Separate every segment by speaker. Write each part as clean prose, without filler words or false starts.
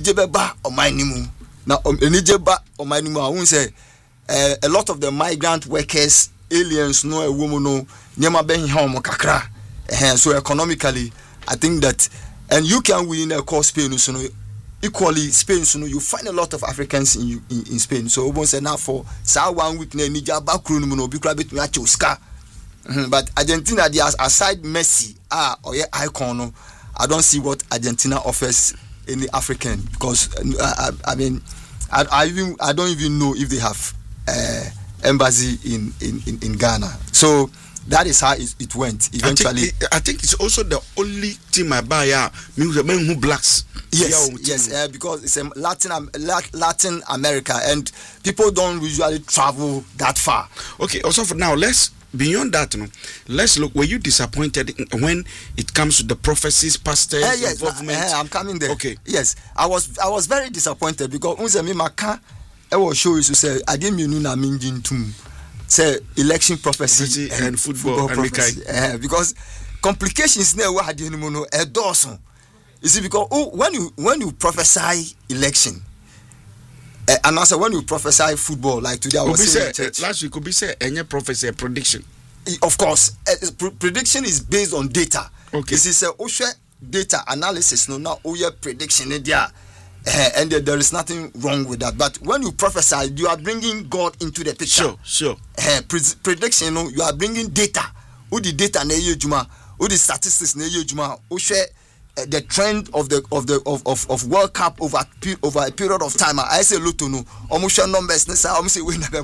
Speaker 1: beba omanimu. Now enijeba omanimu I won't say a lot of the migrant workers, aliens, no a woman no nyama ben home kakra. So economically, I think that and you can win a course Spain so equally Spain so you find a lot of Africans in Spain. So we say now for sa 1 week na nija backroom no bi kra betumi ache Oscar. But Argentina they aside Messi or icon no, I don't see what Argentina offers any African because I mean I don't even know if they have embassy in Ghana. So that is how it went eventually.
Speaker 2: I think it's also the only team I buy means the men who blacks.
Speaker 1: Yes, because it's a Latin America and people don't usually travel that far.
Speaker 2: Okay, also for now, let's beyond that. Let's look. Were you disappointed when it comes to the prophecies, pastors, involvement?
Speaker 1: I'm coming there.
Speaker 2: Okay.
Speaker 1: Yes, I was very disappointed because I was sure you say I didn't mean na minjin tum. Say election prophecy
Speaker 2: and football
Speaker 1: prophecy. Because complications now had a dozen. You see, because when you prophesy election, and also when you prophesy football, like today I was saying
Speaker 2: last week, could be say any prophecy, a prediction.
Speaker 1: Of course, prediction is based on data.
Speaker 2: Okay,
Speaker 1: this is a data analysis. No, now prediction there. And there is nothing wrong with that. But when you prophesy, you are bringing God into the picture.
Speaker 2: Sure.
Speaker 1: Prediction, you are bringing data. Who the data na juma, who the statistics na juma, who share the trend of World Cup over a period of time. I say luto no, almost numbers. Nessa, almost say we never.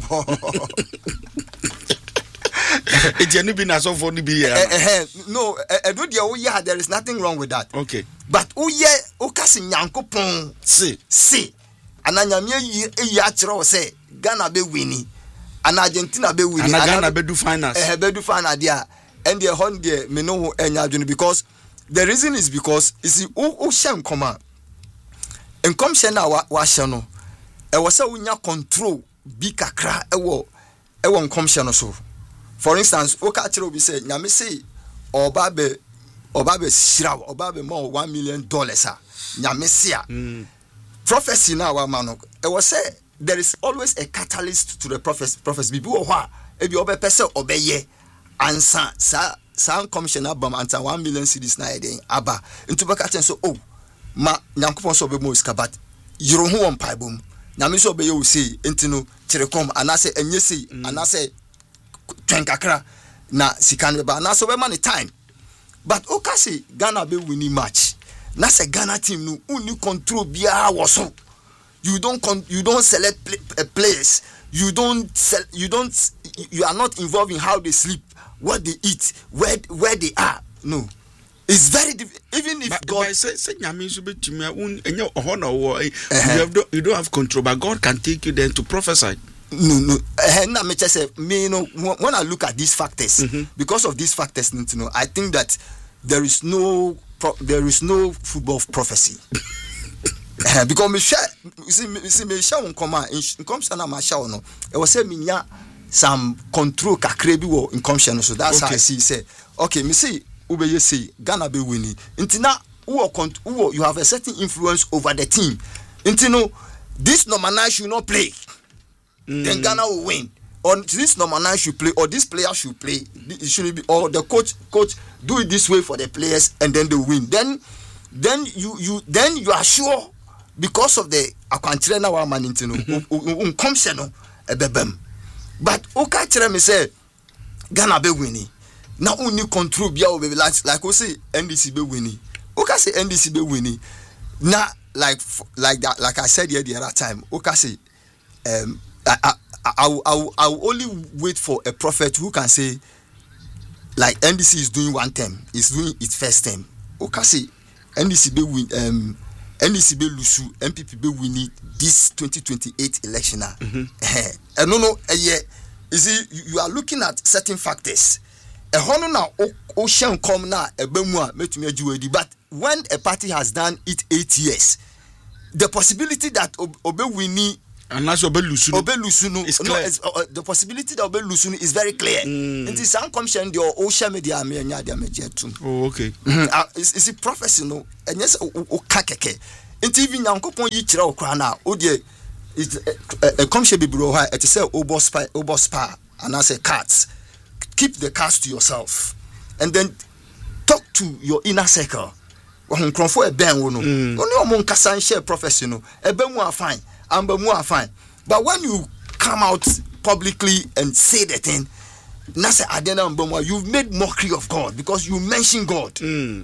Speaker 1: No, there is nothing wrong with that.
Speaker 2: Okay.
Speaker 1: But okasi nyankopon see ananyame achiro say Ghana be winning and Argentina be winning
Speaker 2: and Ghana be do finals
Speaker 1: there and the hon there me no enya because the reason is because you see o shem koma enkom she na wa she no e wo say unya control bi kakra e wo enkom she no so. For instance, oka achiro bi say nyame say obabe shiraw obabe more $1 million nyamesia prophecy now wa man it was say there is always a catalyst to the prophecy bibi wo ho e bi obe pese obeye ansa sa commission abam anta 1 million cedis na eden aba into beka chen so ma nyankopon so obe mo iska but yiro ho won paibom nyame so obeye wo sei entino tirekom anase enye sei anase twenkakra na sikane ba anase we man time. But okasi Ghana be winning match. Na say Ghana team no only control bia waso. You don't select players. You are not involved in how they sleep, what they eat, where they are. No. It's very difficult. Even if
Speaker 2: but
Speaker 1: God
Speaker 2: say you don't have control, but God can take you then to prophesy.
Speaker 1: No. When I look at these factors, because of these factors, I think that there is no football of prophecy. Because me share on command in commission na share no. It was say me some control kakrebi wo in commission so that's how I see say okay me say ubeye say Ghana be winning. Intina who you have a certain influence over the team. Intino this number 9 should not play. Then Ghana will win. Or this number 9 should play, or this player should play. It should be, or the coach do it this way for the players, and then they win. Then you are sure because of the akwantrena wa manintino unkomseno ebebem. But okay, me say Ghana be winning. Now only control bia be like we say NDC be winning. Okay, say NDC be winning. Now like that, like I said here the other time. Okay, say I will only wait for a prophet who can say like NDC is doing one term, is doing its first term. Okay, say NDC be win NDC be lusu MPP be winning this 2028 election. And no you see you are looking at certain factors. A hono na ocean come na ebemua metumi ajuedi, but when a party has done it 8 years, the possibility that obe winning
Speaker 2: unless obe lusu
Speaker 1: the possibility that obe lusu is very clear. It is some commission the ocean media me too.
Speaker 2: Oh, okay.
Speaker 1: Is it prophecy no? And yes, okakeke. Nti even Nyankopon yi kire okra na o de a come she be bro ha it say obo spa and I say cats. Keep the cats to yourself and then talk to your inner circle. When confo e ben wo no. Only omo nkasa share prophecy no. Ebe mu afine, amba mu afine. But when you come out publicly and say the thing, you've made mockery of God because you mentioned God. You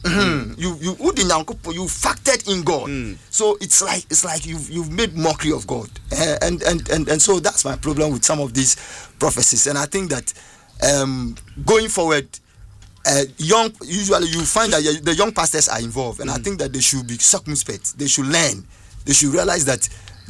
Speaker 1: factored in God. So it's like you've made mockery of God. And so that's my problem with some of these prophecies. And I think that going forward, usually you find that the young pastors are involved, and I think that they should be circumspect. They should learn. They should realize that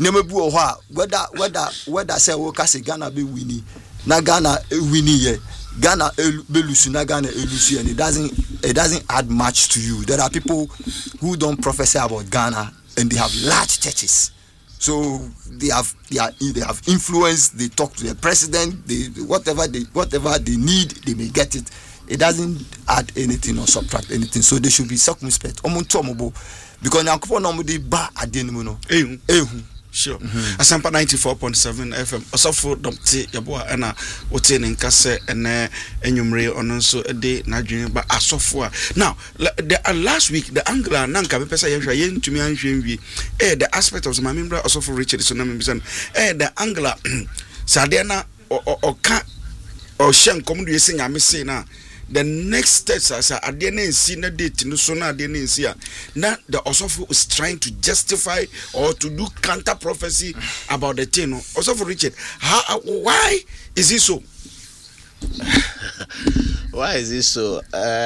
Speaker 1: whether say Ghana be winning. Na Ghana winning Ghana belusu na Ghana elusu, and it doesn't add much to you. There are people who don't prophesy about Ghana and they have large churches, so they have influence. They talk to the president. Whatever they need, they may get it. It doesn't add anything or subtract anything. So they should be circumspect. Because Nyankopon normally ba adenu no.
Speaker 2: Sure. Asampa 94.7 FM. Osofo domte yabo ana wote ne nkase ene enyumre ono so de nadwene ba asofo a. Now, last week the angle na nka pesa yehwa yentumi anhwenwie the aspect of my member Osofo Richard so na membisan the angle sade na oka o hyen komudu yesi nyame sei na the next steps as ade na nsi na date no so na ade na nsi a na the Osofo is trying to justify or to do counter prophecy about the thing. Osofo Richard, why is it so?
Speaker 3: Why is it so?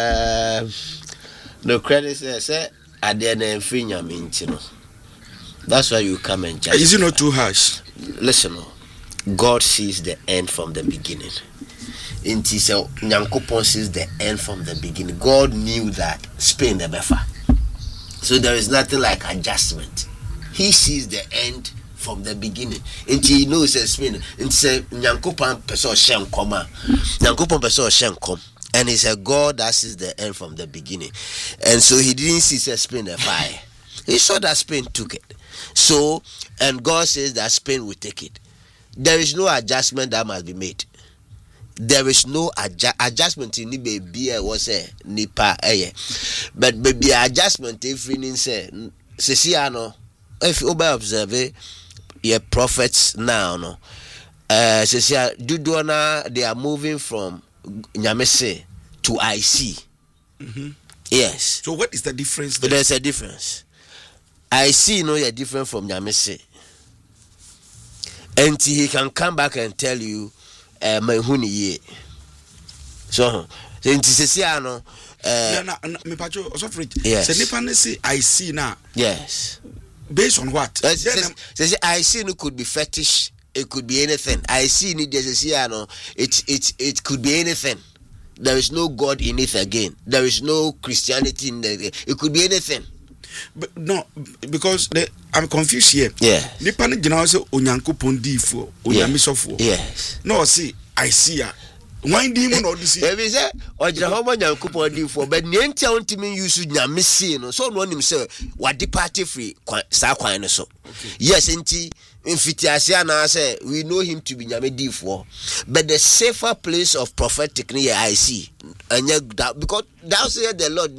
Speaker 3: No credit say ade na mfi nyame nti no. That's why you come and judge.
Speaker 2: Is it not too harsh?
Speaker 3: Listen, God sees the end from the beginning. Inti so Nyankopon sees the end from the beginning. God knew that Spain the befa. So there is nothing like adjustment. He sees the end from the beginning. Inti he knows Spain. Inti say Nyankopon person shen koma. Nyankopon person shen kom. And he's a God that sees the end from the beginning. And so he didn't see Spain the fire. He saw that Spain took it. So, and God says that Spain will take it. There is no adjustment that must be made. There is no adjustment in the baby was a nipa but baby adjustment if we say Sesiano if you observe your prophets now no Sesia Dudona they are moving from Nyamese to IC. Yes.
Speaker 2: So what is the difference there?
Speaker 3: There's a difference. IC no you're different from Nyamese, and he can come back and tell you my huni ye. So no
Speaker 2: me pacho Osofo.
Speaker 3: Yes.
Speaker 2: Se nipa ne say I see now.
Speaker 3: Yes.
Speaker 2: Based on what?
Speaker 3: I see no could be fetish, it could be anything. I see ni no it could be anything. There is no God in it again. There is no Christianity in it. It could be anything.
Speaker 2: But no, because I'm confused here.
Speaker 3: Yeah.
Speaker 2: Nipa ne gina say Onyankopon difo, Onyamesofo.
Speaker 3: Yes.
Speaker 2: No, see, I see ya. Why do you know this?
Speaker 3: Maybe say Ojahomo Nyankopon difo, but niente ontimi use Nyamese no. So no nim say what party free sa kwan no so. Yes, enti Mfitiasia na say we know him to be Nyame difo, but the safer place of prophetic near I see. And because thou say the Lord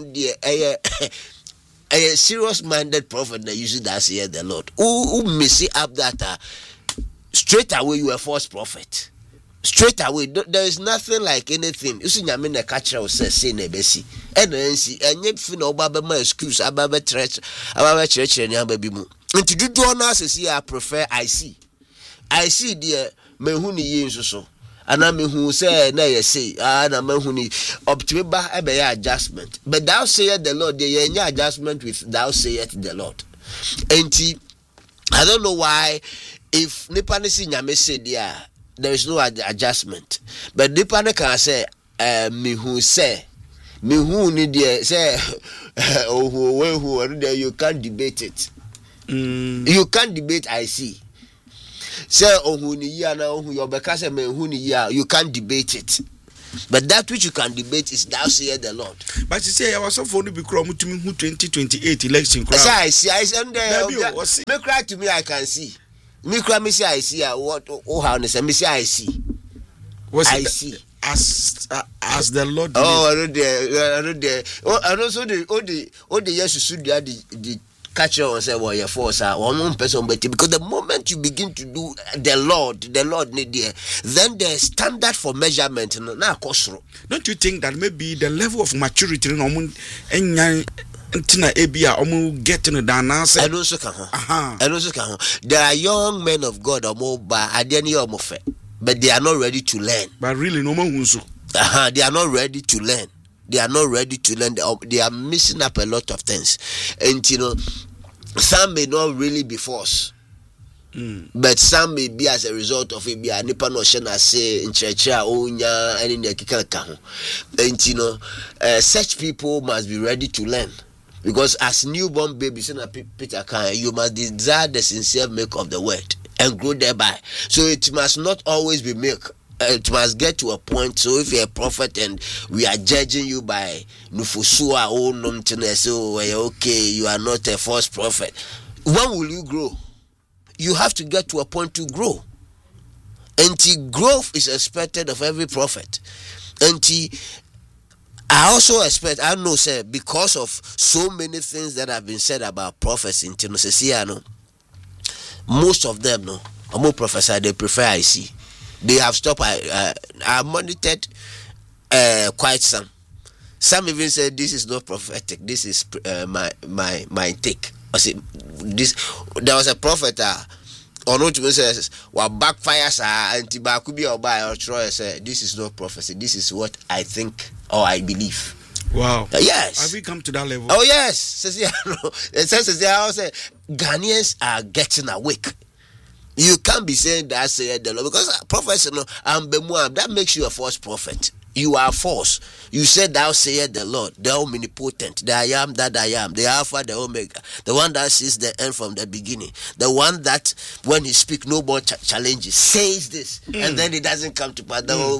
Speaker 3: a serious-minded prophet that uses that say the Lord. Who mess up that straight away you are a false prophet. Straight away, there is nothing like anything. You see, Nyame na catcher will say nebesi. And then see, and yet fin obaba my excuse ababa church and yababi mu. And to do na say I prefer I see dear mehuni ye so. And I mean who say na ye say na mehuni optimiba ebe adjustment. But thou sayest the Lord, there ye adjustment with thou sayest the Lord. And I don't know why if nipa ne si Nyame say there is no adjustment. But nipa ne can say me who ni there say you can't debate it. You can't debate I see. Say ohuni ya na ohu your beka say me huni ya, you can't debate it. But that which you can debate is thou sayest the Lord.
Speaker 2: But you say I was so for to be crom to me who 2028 election crowd.
Speaker 3: I see me cry to me I can see. Me cry me say I see what how me say I see. I see.
Speaker 2: As the Lord.
Speaker 3: Oh, I know there. Oh, and also the yes you should the catcher on say well your force one person but because the moment you begin to do the Lord need there, then the standard for measurement na kosro.
Speaker 2: Don't you think that maybe the level of maturity no enya ntina ebia omo getting down now say
Speaker 3: and also can there are young men of God omo ba adeni omo fe, but they are not ready to learn.
Speaker 2: But really no man so
Speaker 3: they are not ready to learn. They are not ready to learn. They are missing up a lot of things. And you know, some may not really be forced. But some may be as a result of it. Be a nipa no shena say in church onya and in the kikaka. And you know, such people must be ready to learn. Because as newborn babies in a Peter Khan, you must desire the sincere milk of the word and grow thereby. So it must not always be milk. It must get to a point. So if you're a prophet and we are judging you by nufusua or nomtine, so okay, you are not a false prophet. When will you grow? You have to get to a point to grow. And growth is expected of every prophet. And I also expect, I know, sir, because of so many things that have been said about prophets in Tennessee, most of them, more prophesy, they prefer I see. They have stopped. I monitored quite some. Some even said this is not prophetic. This is my take. I see this. There was a prophet. On which says, "Well, backfires are anti-bakubi or by or Troy said this is not prophecy. This is what I think or I believe."
Speaker 2: Wow.
Speaker 3: Yes.
Speaker 2: Have we come to that level?
Speaker 3: Oh yes. It says I say Ghanaians are getting awake. You can't be saying that say the Lord because prophets that makes you a false prophet. You are false. You said thou sayest the Lord, the omnipotent, the I am that I am, the Alpha, the Omega, the one that sees the end from the beginning, the one that when he speaks no more challenges, says this, and then it doesn't come to pass.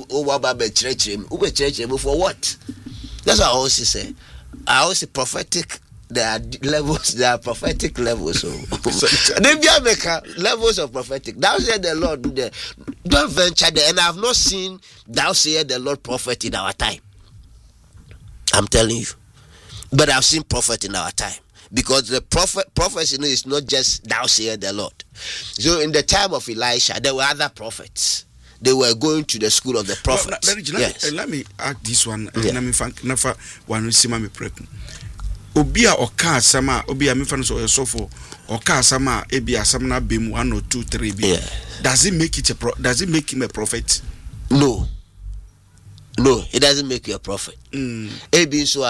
Speaker 3: For what? That's what I always say. I always say prophetic. There are levels, there are prophetic levels. So they be levels of prophetic. Thou said the Lord, don't venture there. And I have not seen thou said the Lord prophet in our time. I'm telling you. But I've seen prophet in our time. Because the prophecy is not just thou said the Lord. So in the time of Elisha, there were other prophets. They were going to the school of the prophets.
Speaker 2: Let me add this one. Let me thank Nafa one me pregnant. Obia oka sama obia me fan so yesofo oka sama ebia samna bem 1 or 2 3 be. Does it make him a prophet?
Speaker 3: No, it doesn't make you a prophet. Ebi so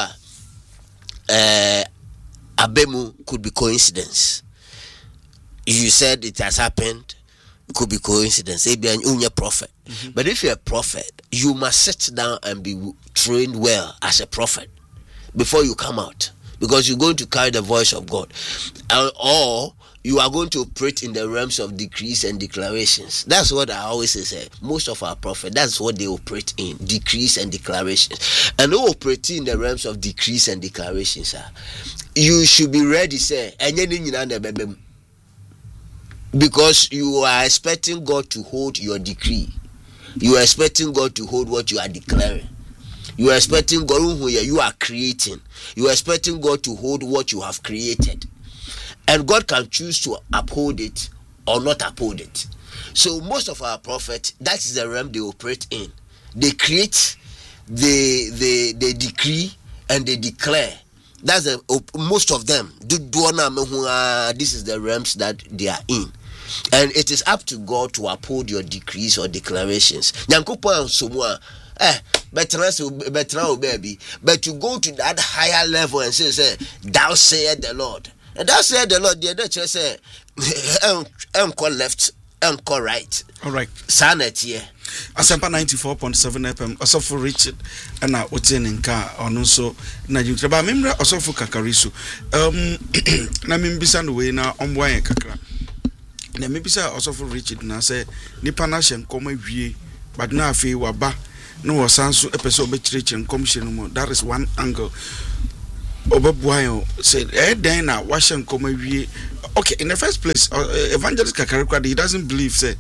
Speaker 3: abemu could be coincidence. You said it has happened, it could be coincidence. Ebi unya prophet. But if you're a prophet, you must sit down and be trained well as a prophet before you come out. Because you're going to carry the voice of God, or you are going to operate in the realms of decrees and declarations. That's what I always say. Most of our prophets, that's what they operate in, decrees and declarations. And who operate in the realms of decrees and declarations, you should be ready, sir. Because you are expecting God to hold your decree. You are expecting God to hold what you are declaring. You are expecting God who you are creating. You are expecting God to hold what you have created. And God can choose to uphold it or not uphold it. So most of our prophets, that is the realm they operate in. They create, they decree, and they declare. That's most of them. This is the realms that they are in. And it is up to God to uphold your decrees or declarations. Baby, but to go to that higher level and say thou sayest the Lord. And thou sayest the Lord, the church say call left, call right.
Speaker 2: All right.
Speaker 3: Sanet here.
Speaker 2: Asempa 94.7 FM. Osofo Richard and Otenenka on also Najun. But member Osofo Kakarisu. Na mimbisa no way na omwa kakra. Na mimbisa Osofo Richard na say nipa na hye nkoma wie but na afi waba no was sanso episode be church and commission mo. That is one angle. Obabuayo said then na washan come wie. Okay, in the first place, Evangelist Kakarikwa, he doesn't believe say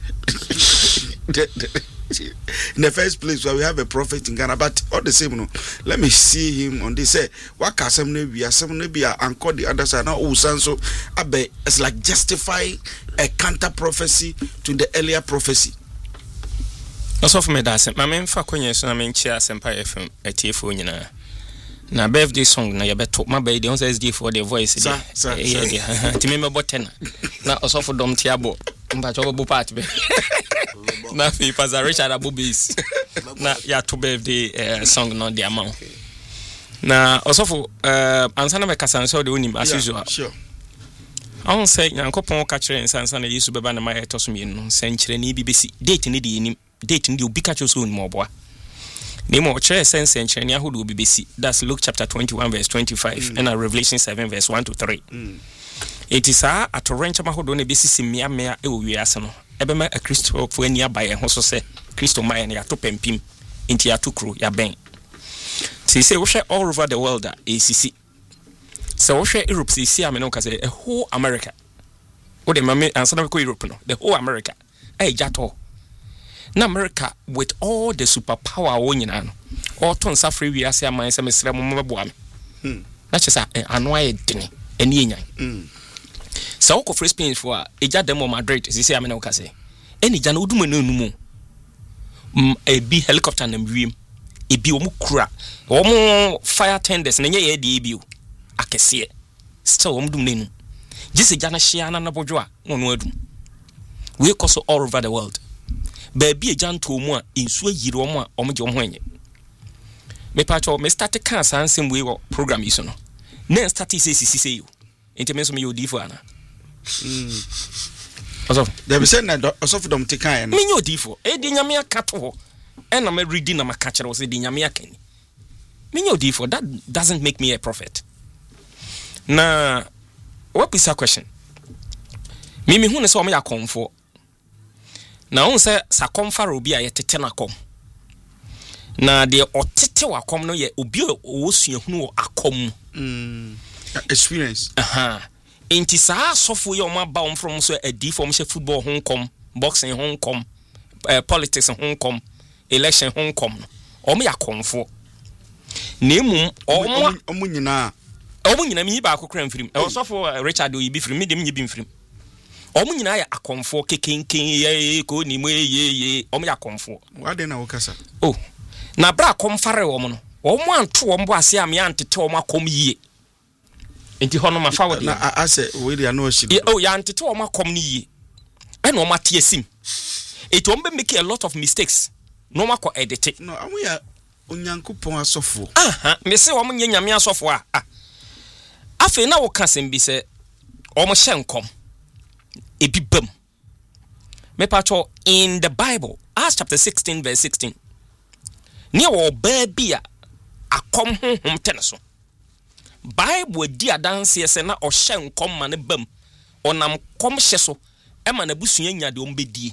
Speaker 2: in the first place where we have a prophet in Ghana, but all the same, no, let me see him on this. Say, what can some be anchor the other side now? Oh, so abe, it's like justify a counter prophecy to the earlier prophecy.
Speaker 4: Also, for me, that's it. My main faculty so I mean, chair Empire FM at TF na birthday song na ya beto my baby on SD for the voice
Speaker 2: sir
Speaker 4: ti me botena na also for dom tiabo mba cho bo part be na fi Pastor Richard Abubis na ya to birthday song no the amount na also for answer na me kasa so the unim as usual
Speaker 2: sure
Speaker 4: I won't say Yankopon catcher and Sansan used to be ban my etosumin century ni BBC date ni di date ni obi catch so mo boa Nemo chere sense encheni ahudu BBC. That's Luke chapter 21 verse 25 and Revelation 7 verse 1 to 3. It is a torrent mahudu ne bisi simia mea e wiase no. Ebe ma a Christo for enia by e ho so se Christo man ya to pempim inti ya tukru ya ben. Ti say wo hwe all over the world ACC. So wo hwe Europe si ameno ka say a whole America. Wo de mame ansa na ko Europe no. The whole America. Jato. Na America with all the superpower wonyina no all ton safre wi ase aman se mesra mo meboa me na chesa anu aye dene eni enyan so ko free Spain for eja dem Madrid say amena ka say eni ja na oduma na numu e bi helicopter na wiem e bi omu kura omu fire tenders na nye ye de bi o akese still omu dum na nu gise ja na hia na bodwo a wono adum we koso all over the world baby a janto mu a insu ayire omo a omo je omo enye me pacho me start kan sansem we program yi so no na start say you enti me so me yodi fo ana also
Speaker 2: there be say na also for them take kan
Speaker 4: me yodi fo e di nyame akato ho e na me ready na maka kire wo say di nyame akani me yodi fo that doesn't make me a prophet na what is your question me hu ne so omo ya konfo na on say sakomfa obi a yetete na kom na de otete wakom no ye obi osuahunu akom
Speaker 2: experience
Speaker 4: enti sa sofo ye o ma ba on from so adi form she football hon kom boxing hon kom politics hon kom election hon kom no o me yakomfo na emum
Speaker 2: omu nyina
Speaker 4: mi ba akokra mfirim e sofo Richard Oyibi firim me dem nyi bi mfirim omu nyina ya akomfo kekenken ye ko ni mo ye omu ya akomfo
Speaker 2: wade na wokasa
Speaker 4: oh na bra akomfare omu no omu anto omu ase am ya antete omu akom yie enti hono ma fa wode
Speaker 2: na ase we dia no shi
Speaker 4: oh ya antete omu akom ni yie ena omu atiesim it won't make a lot of mistakes no ma ko edit
Speaker 2: no amu ya onyankopon asofo
Speaker 4: me se omu nyanyame asofo a afi na wo kasem bi se omu hyenkom ebibam me pacho in the Bible Acts chapter 16 verse 16 ne wo baby a akom honhom teneso Bible di adanse se na o hyenkom ma ne bam onam kom hye so e ma na busua nya de ombedie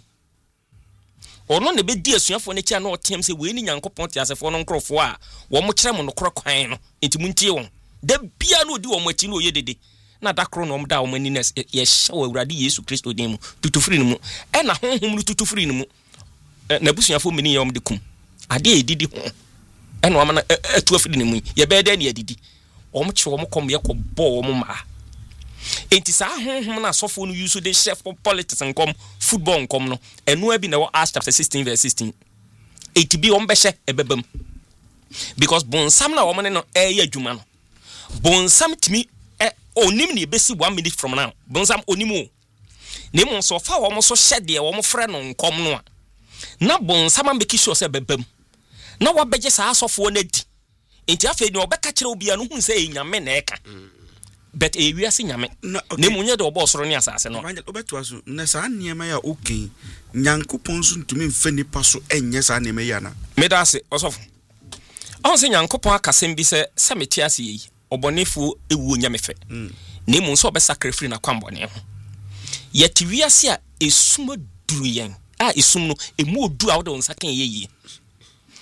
Speaker 4: ono ne bedi asuafo ne kia na otem se we ni nyankopon ti asefo no nkrofo a wo mo kire mo no kwan no enti muntie won da bia no odi wo mo achi no oyedede na dakro no mda omani nes ye hyew awurade Yesu Kristo dem tutufiri no mu e na honhom no tutufiri no mu na busuafo meni ye omde kum ade edidi ho e na omana atuafiri no mu ye be da na edidi omche omkom ye ko bo omma enti sa honhom na sofo no use de chef politics nkom football nkom no eno abi na wo Acts chapter 16 verse 16 eti bi ombehye ebebam because bonsam na omane no ye adwuma no bonsam timi onim ni besi 1 minute from now bonsam onimu nemu so fa wo mo so hyede wo mo frɛ no nkom no a na bonsam ambeki sure se bebam na wo beje sa asofo na di enti afa ni obeka kire obi anu hu se enyame na eka but ewiase nyame nemu nye de obo soro ni asase no
Speaker 2: obeto aso na sa niema ya okay nyankopon so ntumi mfani pa so enye sa niema ya na
Speaker 4: medase osofo on se nyankopon akasem bi se sameti ase yi obonefo ewu nyamefe nemu nso obesakrifiri na kwambone ho yeti wiase a esuma duru yen a esum no emu odu a wode onsa kan yeye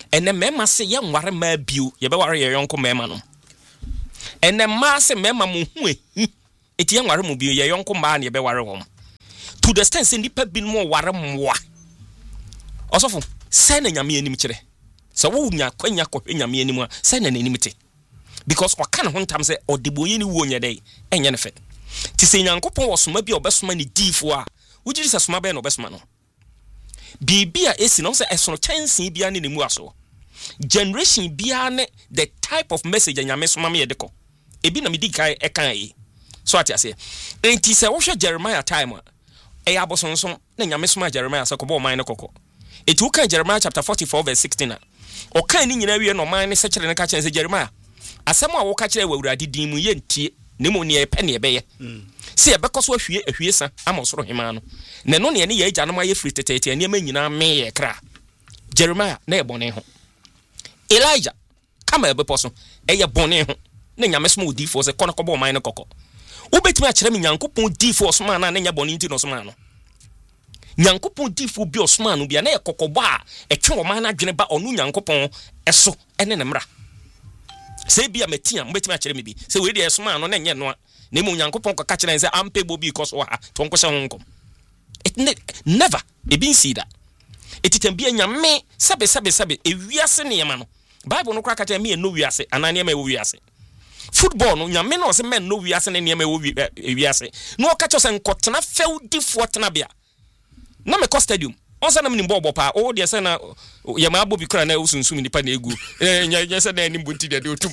Speaker 4: And the mema say young ware ma biu, ye be ware ye yonko mema no. And the ma say mema mu hu eti young ware mu biu ye yonko ma na ye be ware hom. To the extent say nipa bin mo ware mwa. Osofo, say na nyame anim kire. So wo nya kwanya ko nyame anim a say na nanim te. Because waka ne ho ntam say odeboye ni wo nya dai enye ne fe. Ti say nyankopon wo soma bi obesoma ni difo a wo giri se soma be na obesoma no. Bibia esi no say esono chansen bia ne nemu aso. Generation bia ne the type of message nyame soma me yedeko. Ebi na medi kai ekan yi. So ati ase. Enti se wo hwe Jeremiah time a e abosonsom na nyame soma Jeremiah se ko bo man ne kokko. Eti wo kan Jeremiah chapter 44 verse 16 a. O kan ni nyina wie no man ne se kire ne ka chen se Jeremiah. Asem a wo ka kire wawurade din mu ye ntie nemu ne epe ne ebe ye. Se ebekoso ahwie sa amosoro hema no. Ne no ne ye agya no ma ye free tetete ne ma nyina me ye kra. Jeremiah na ye bone ho. Elijah kama ebeposo eye bone ho. Na nyame soma odifo se kono kobo man ne kokko. Wo betimi a kire me nyankopon difo soma na nya bone nti no soma no. Nyankopon difo bi osoma no bia na ye kokkobo a etwe wo man na dwene ba onu nyankopon eso ene ne mra. Se bia metia mbetimi a kire me bi se we de esoma no na nye no a na mu nyankopon ko ka kire nse ampe bo bi koso ha to nko hye honkom. It never e bin see that. Etitem bia nyame sabe ewiase ne yema no Bible no kwa ka kire me no wiase anane ma wiase. Football no nyame no se men no wiase ne yema wiase no ka kire se nkotena feudifo tena bia na me ko stadium on sa na mni bobo pa o de se na yema abobi kra na usunsum nipa na egu nya se na ani mbunti de otum.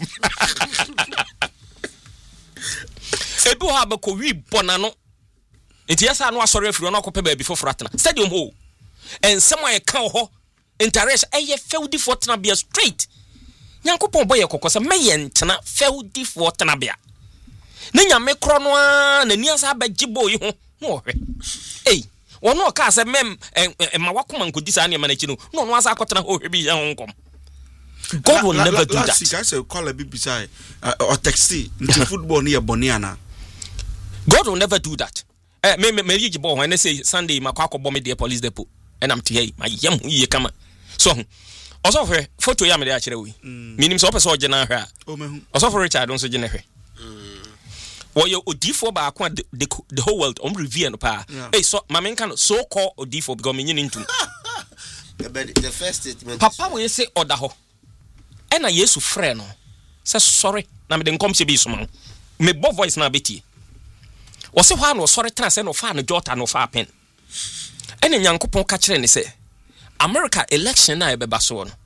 Speaker 4: Ebi ha be ko wi bona no enti yesa no asore afiri no akopɛ ba bi foforo atena stadium ho ensem aye kan ho interest eye feudi for tena bia straight nyankopon boye kokosa meye ntena feudi for tena bia na nyame kro no a na ni asa ba gibo yi ho no hwe wono ka se mem ma wakoma nkodi sa ne ma na chi no no asa akotena ho hwe bi ya honkom. God will never do that.
Speaker 2: I say call a BBC or taxi into football near Boniana.
Speaker 4: God will never do that. Me you bo when they say Sunday makwako bomb the police depot and I'm here my yam ye kama. So also for photo ya me dey akere we. Minim so person ogena hwa. Also for Richard don so gena hwe. Wo yo odifo ba akwa the whole world review no pa. So mama nka so call odifo because me nyin ntum.
Speaker 3: The first statement
Speaker 4: Papa we say order ho. Ena Yesu frɛ no say sorry na me de nkom se bi so man me bo voice na beti wo se hwa no sorry tra say no fa no jota no fa pen ena nyankopon ka kire ne say America election na ebeba so no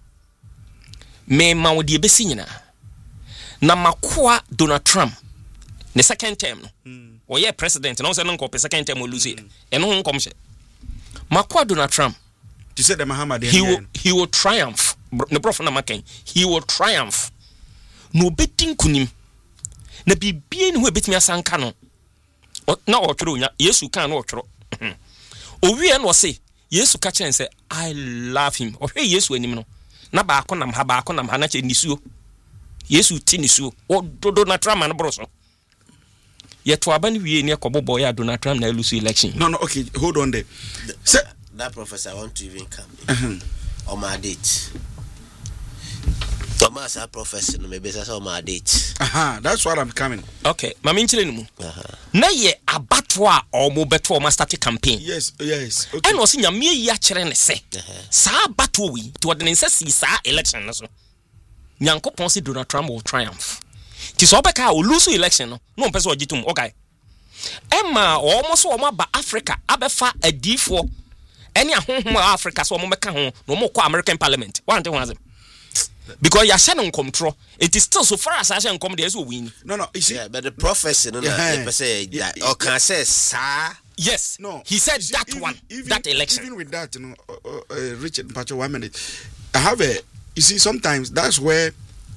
Speaker 4: me ma wo de ebesi nyina na makoa Donald Trump ne second term no wo ye president na wo say no nko second term o lose eno ho nkom hye makoa Donald Trump
Speaker 2: you said the Muhammad
Speaker 4: he will triumph. No prophet na maken. He will triumph. No betin kunim. Na bibie ni ho betimi asanka no. Na otworo nya Yesu kan na otworo. Owie na o say Yesu ka kyen say I love him. O hwe Yesu anim no. Na ba akonam ha na che nisuo. Yesu ti nisuo. O dodo na trama no bro so. Yeto aba ni wie ni ekobobo ya Donald Trump na lose election.
Speaker 2: No, okay, hold on there.
Speaker 3: That professor I want to even come on my date. Thomas a professor no maybe say on my date.
Speaker 2: That's what I'm coming.
Speaker 4: Okay, mama nchile ni mu. Na ye abato a omo beto o start campaign.
Speaker 2: Yes. Okay.
Speaker 4: And osi nyame yi a kire ne se. Sa abato wi to de nse si sa election no so. Nyankopon si Donald Trump will triumph. Ti so beka o lose election no pese o gitum okay. Emma almost o ma ba Africa abefa adifo any ahonhom Africa so mo meka ho no mo kwa American Parliament. One thing was because you are sharing control. It is still so far as I sharing come there so win.
Speaker 2: No, you see,
Speaker 3: but the prophecy no say that or can say sir.
Speaker 4: Yes. No. He said that even, one that election.
Speaker 2: Even with that, Richard Pacho 1 minute. I have you see sometimes that's where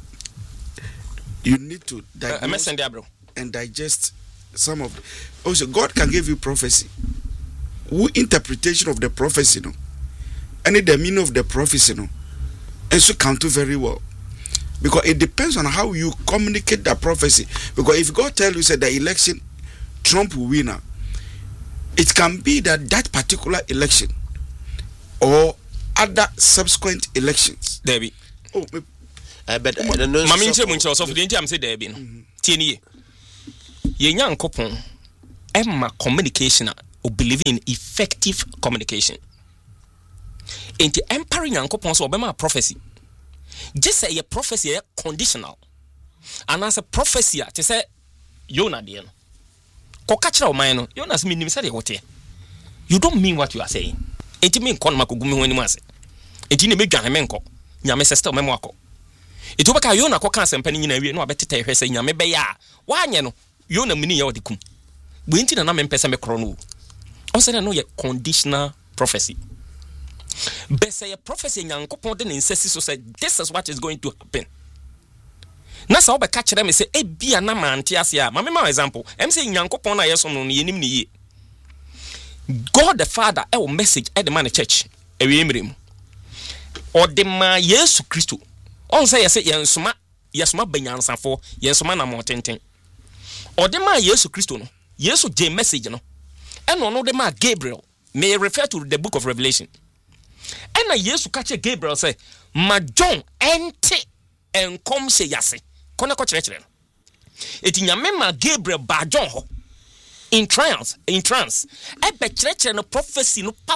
Speaker 2: you need to diagnose and digest some of also God can give you prophecy. Who interpretation of the prophecy no and the meaning of the prophecy no and so count to very well because it depends on how you communicate that prophecy. Because if God tell you say the election Trump will win, it can be that particular election or other subsequent elections
Speaker 4: Debbie
Speaker 2: Oh,
Speaker 3: but
Speaker 4: mami nche mu nche osofu de nti am say there be no tie ni ye nyankopon emma communication or believe in effective communication enti empowering nyankopon so obema prophecy just say a prophecy conditional and as a prophecy to say Yona de no ko ka kira o man no Yona se minim say de wote you don't mean what you are saying enti me nkon makogumi ho anim ase enti ne medwan me nko nyame se still memo akọ enti obeka Yona ko kan sempa ni nyina wie no abetete hwese nyame be ya wanye no Yona mini ya odikum bu enti na me mpese me kro no o say no ye conditional prophecy but say a prophecy nyankopon de insist so say this is what is going to happen na sa obeka kire me say e bia na mante ase a ma example em say nyankopon na yeso no yenim ne ye God the Father e message e the man church e we emrem o de ma Yesu Kristo on say yensoma banyansafo yensoma na motenten o de ma Yesu Kristo no Yesu je message no e no de ma Gabriel may refer to the book of Revelation and na Yesu kache Gabriel say ma John ente enkom se yase kona ko kire no eti nyame ma Gabriel ba John ho in trance e be kire no prophecy no pa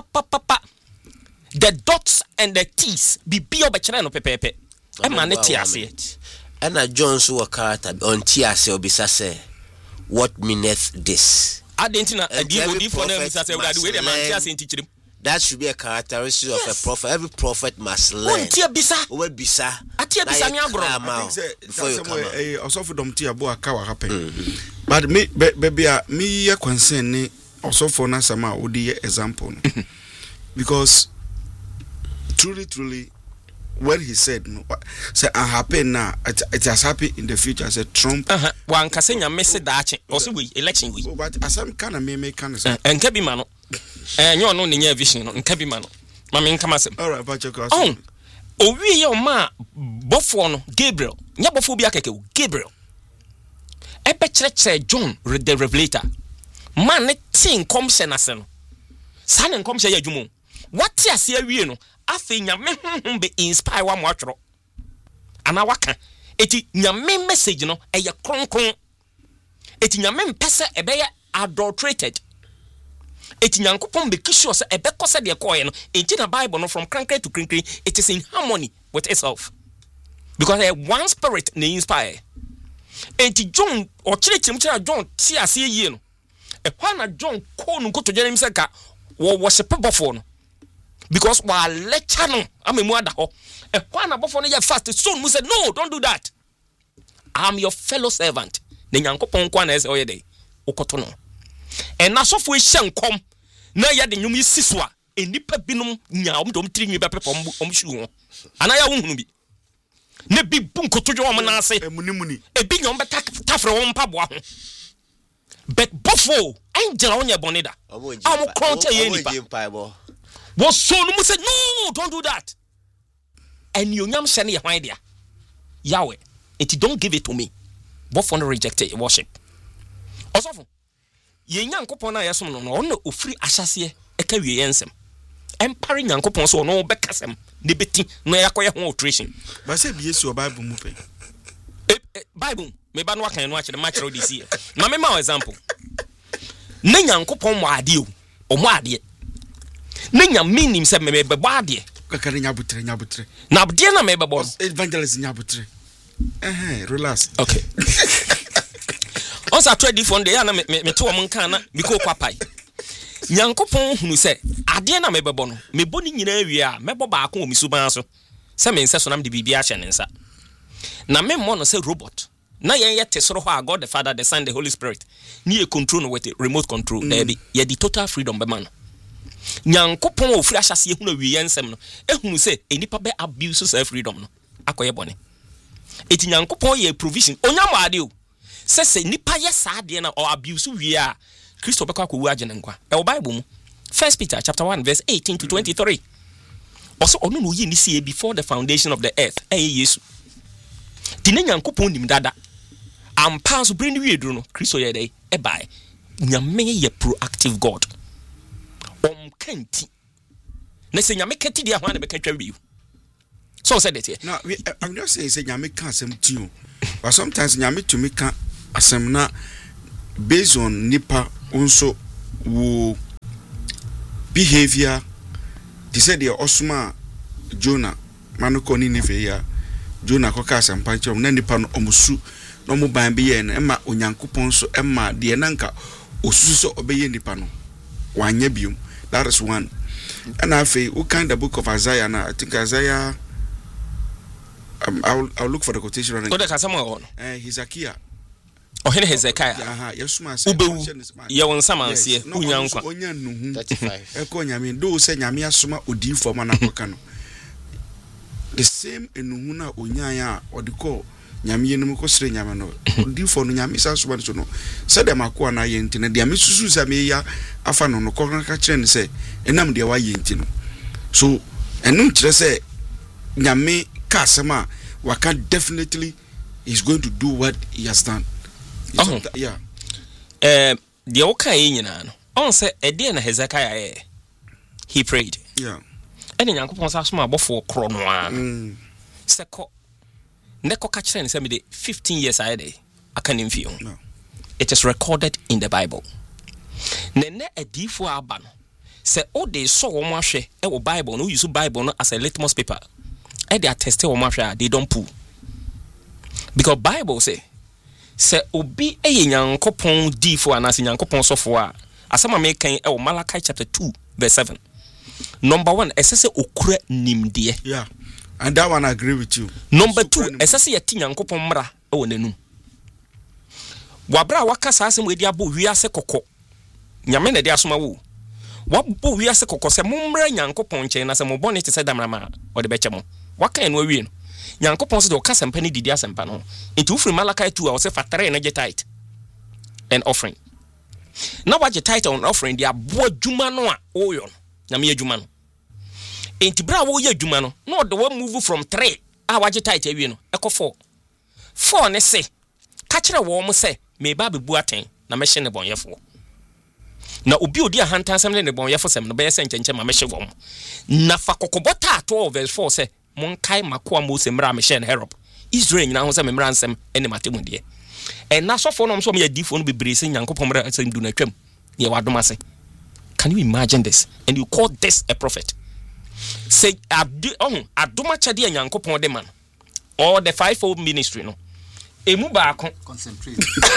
Speaker 4: the dots and the t's be be kire no pepepe e ma ne tiase
Speaker 3: and na John so character on tiase obisa say what meaneth this
Speaker 4: adentina odi for them say we dey man tiase ntichirim.
Speaker 3: That should be a characteristic of a prophet. Every prophet must learn.
Speaker 4: Before
Speaker 2: you come out. Also for them tia boa kawa happen. But me me concern ni also for na sama odi example. Because truly what he said no say happen now it has happened in the future. I said Trump
Speaker 4: wan kase nya message dache also we election we
Speaker 2: but asam kana me kind of
Speaker 4: enka bi ma no nyo no nya vision no enka bi ma no ma me nka masem
Speaker 2: all right but you go
Speaker 4: owie ye o ma bofo no Gabriel nya bofo bi akeke Gabriel e be kire John the Revelator man ne tin commission ase no sa ne commission ya dwumo what ase awie no afi nyame be inspire wa mo atworo ana waka eti nyame message no eye kronkron eti nyame mpese ebe ye adulterated eti nyankopon be kisho se ebe kose de koye no enti na Bible no from crankly to crinkly it is in harmony with itself because one spirit na inspire enti John o chire John ti ase yie no e kwa na John ko no ko to jerem se ka wo worship before no because wa lecture no amemu ada ho e kwa na bofo no ya fast so mu said no don't do that I'm your fellow servant na nyankopon kwa na ese oye dey ukoto no e na sofo e hyenkom na ya de nyum yisi so a enipa binom nya omdom tiri nwi be pepa omhyu ho ana ya wohunu bi ne bi bu nkotodwo om na ase
Speaker 2: emunimuni
Speaker 4: e bi nyom be tafre wo mpaboa ho but bofo angel onye bonida am kronche ye nipa was so no said no don't do that and you nyam shane ye hwan dia Yahweh it don't give it to me but for no rejected worship osofo ye nyankopon na yesom no no ofiri ahyase e ka wie yensem empare nyankopon so no be kasem ne beti no yakoye ho alteration
Speaker 2: ba se bi yesu Bible mu pe
Speaker 4: Bible me ba no akan no akere ma kere odisi na me ma example ne nyankopon mo ade o mo ade ne nyame nim se me be ba ade
Speaker 2: kakare nyabutre
Speaker 4: na ade na me be bo
Speaker 2: evangelist nyabutre relax
Speaker 4: okay onsa trade phone dey na me to wo nkan na me ko kwapai nyankopon hunu se ade na me be bo no me bo ni nyina awie a me bo ba akon omisu ban so se me nse so nam de bibia hye ne nsa na me mo no se robot na yen ye tesoro ho a God the Father the Son the Holy Spirit ni e control no with a remote control there be ye the total freedom be man nyankopon ofiri ahyase ehunu awie yensem no ehunu se enipa be abuse self freedom no akoye bone eti nyankopon ye provision onyam ade o se nipa ye saade na or abuse wie a Kristo be kwa kowu agene nkwa e Bible mu 1 Peter chapter 1 verse 18 to 23 also onu no yi ni see before the foundation of the earth yesu dine nyankopon nim dada ampa so bring wie duro no Kristo ye dey e bai nyame ye proactive God kanti na se nyame kati dia hwan na be ka twa wiu So said it here.
Speaker 2: Now, I'm just saying, say, Yami can't some tune. But sometimes Yami to me can't asem na based on nipa also wo behavior. They said the Osma Jonah Manuko Ninive ya Jonah Koka Sampacho, Nanipa Omusu, no more bambi and Emma Unyankupon so Emma Diananka Osuso obey Nipano. One yebium. That is one. And I say, what kind of book of Isaiah now? I think Isaiah. I'll look for the quotation on it.
Speaker 4: What does someone on?
Speaker 2: Hezekiah.
Speaker 4: Oh, Hezekiah.
Speaker 2: Yes, my
Speaker 4: you want someone see?
Speaker 2: Onya no 35. Eko nyame do se nyame asoma odi for manakokano. The same enuhuna onya ya odiko nyame yenum ko sere nyame no. Odi for no nyame sanso so no. Se dem akwa na ye ntine de amesusu sa me ya afa no no kokran ka kire ne se enam de wa ye ntino. So enum kire se nyame kasema waka definitely is going to do what he has done. Yeah.
Speaker 4: The okay nyina no. On say e dey na Hezekiah he prayed.
Speaker 2: Yeah.
Speaker 4: Ene Nyankopon sa soma abofo kro no a. Seko neko ka kire ne say me dey 15 years I dey aka nim fi.
Speaker 2: No.
Speaker 4: It is recorded in the Bible. Nene adifo aba no. Say o dey so wo ahwe e wo Bible no use Bible no as a litmus paper. E dey attest wo ahwe they don't pull. Because Bible say obi eye Nyankopon difo anase Nyankopon sofo a asema me kan e Malachi chapter 2 verse 7. Number 1 esese okura nimde.
Speaker 2: Yeah. And that one I agree with you.
Speaker 4: Number 2 esese yeti Nyankopon mra e wonanum. Wabra waka sa asem we dia bo wiase kokko. Nyame na dia asoma wo. Wabo wiase kokko se momra Nyankopon nchen na se mo bone te se damrama o de beche mo. Waka en wawie no. Nyankopon se de oka sempa ni didi asempa no. Into ufri Malachi 2 a se fatare na je tithe and offering. Na waje tithe and offering dia bo adwuma no a oyo no. Na me adwuma no. Enti bra wo ye adwuma no. No de wo move from 3 a waje tithe awie no. Eko 4. 4 ne se ka kire wo mo se me ba bebu aten na me hye ne bonyefo. Na obi odi ahantansem ne bonyefo sem no be ye nkenche ma me hye wo mo. Na fa kokobota ato verse 4 se monkai makoa Mose mra me hye ne herop. Israel nyina ho se me mra nsem ene matemu de. En na sofo no so me adifo no bebre se Nyankopon mra nsem du na twam. Ye wadoma se. Can you imagine this? And you call this a prophet? Say adoma chade Nyankopon de man. Or the fivefold ministry no. Emu baako
Speaker 1: concentrate.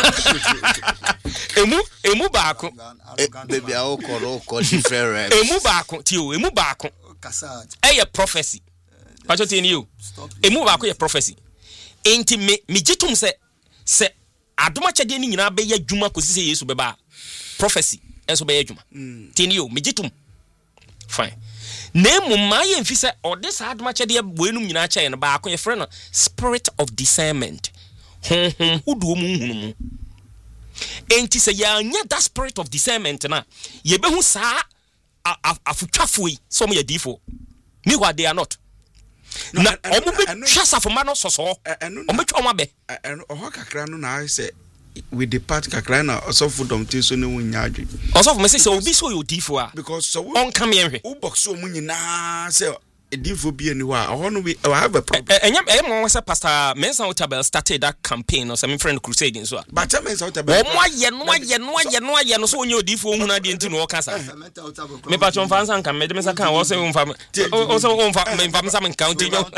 Speaker 4: emu baako
Speaker 3: baby I call different reps.
Speaker 4: Emu baako tio emu baako
Speaker 1: Kasad.
Speaker 4: A prophecy. What you tell you? Emu baako ye prophecy. Enti me jitum se adoma chade ni nyina be ye dwuma kosi se Yesu beba prophecy enso be ye dwuma. Tini you me jitum. Fine. Name my ye mfi se ode sa adoma chade buenum nyina cha ye no baako ye frɛ no spirit of discernment. Hudu mu enti se ya nya that spirit of discernment na ye behu saa afutwafo yi so mo ye difo me what they are not na omo be twasa for man soso omo twa omo be
Speaker 2: oho kakra no na say we depart kakra na osofo domte so ne wunya adwe
Speaker 4: osofo me say obi so yo difo a
Speaker 2: because so
Speaker 4: on come here
Speaker 2: wo box so munyina say edifo bi ani wa oho no we have a problem
Speaker 4: mo say Pastor Mensa Otabel started that campaign or some friend crusade in so
Speaker 2: but Mensa Otabel
Speaker 4: o mo aye no so onye odifo hu na de ntinu o kasa me pa chon fansa nkan me de me saka o say o mfa me mfa sam nkan ti yo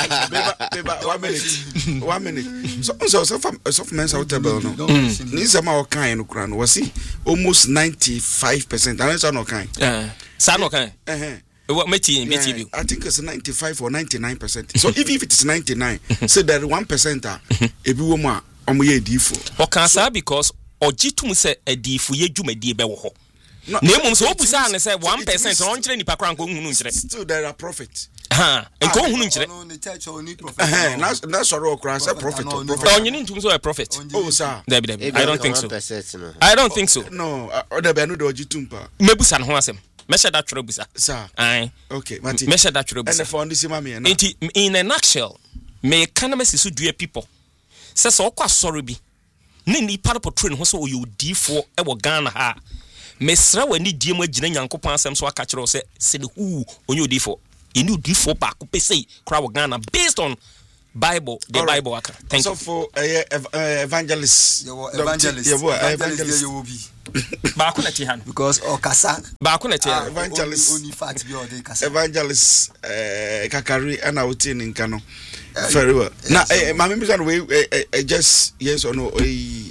Speaker 2: 1 minute so Mensa Otabel no ni sama o kan no kura no wasi almost 95% and so no kan
Speaker 4: sa no kan what
Speaker 2: I think it's 95 or 99%. So even if it is 99, so that 1% ebi wo ma omo ye difo.
Speaker 4: Okansa because ojitum se edifu ye dwumadi be wo ho. Na emum so obusa ne se 1% on kire nipa kran ko hunu nkire.
Speaker 2: Still there are prophets.
Speaker 4: Enko hunu nkire.
Speaker 1: No the church only prophet.
Speaker 2: Na sorrow okra say prophet.
Speaker 4: Onye ntum so a prophet.
Speaker 2: Oh sir.
Speaker 4: Debi. I don't think so. I don't think so.
Speaker 2: No, oda be no de ojitum pa.
Speaker 4: Mebusa no ho asem. Mesha that busa.
Speaker 2: Sir.
Speaker 4: Aye.
Speaker 2: Okay, Mati.
Speaker 4: Mesha that busa.
Speaker 2: And for this mama na.
Speaker 4: In a nutshell, me kanamesi so due people. Say so kwa sorry bi. Ni nipa po train ho so oyo difo e wo Ghana ha. Mesra wani die mo agina Nyankopon asem so aka kire o se ne hu onye odifo. enu difo ba ko pese kra wo Ghana based on Bible, the right. Bible aka. Thank
Speaker 2: so
Speaker 4: you.
Speaker 2: For evangelist.
Speaker 1: Evangelist you will be.
Speaker 4: Ba ko na ti han.
Speaker 1: Because okasa.
Speaker 4: Ba ko na ti han.
Speaker 2: Evangelist.
Speaker 1: Only fact be all dey kasa.
Speaker 2: Evangelist Kakari and outin in Kano. Very well. Now my members we just yes or no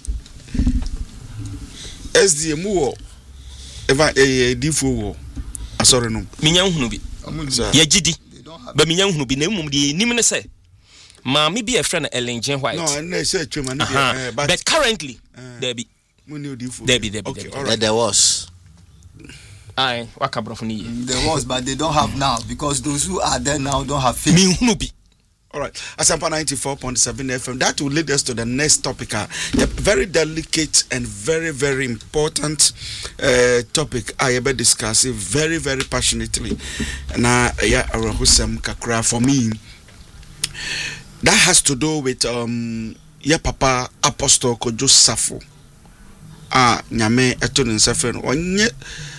Speaker 2: SDM wo difo wo. Sorry no.
Speaker 4: Minya hunu bi. Ye gidi. Ba minya hunu bi na mum de nim ne say. Mami be a friend Ellen Jane White.
Speaker 2: No, I say chuma
Speaker 4: but currently there be
Speaker 2: okay, all right.
Speaker 3: There was.
Speaker 1: There was, but they don't have now because those who are there now don't have faith.
Speaker 2: All right, Asampa 94.7 FM. That will lead us to the next topic. A very delicate and very, very important topic. I ever discuss it very, very passionately. Now, kakra for me. That has to do with papa Apostle Kojo Safo. Nyame eton nsafren onye